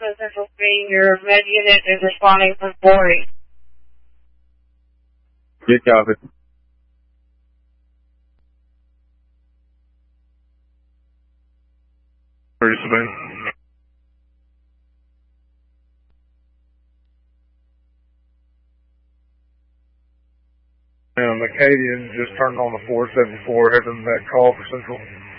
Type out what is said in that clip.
Southwest Central 3, your med unit is responding from Bory. Get covered. Ready to submit. And the Acadian just turned on the 474, heading that call for Central.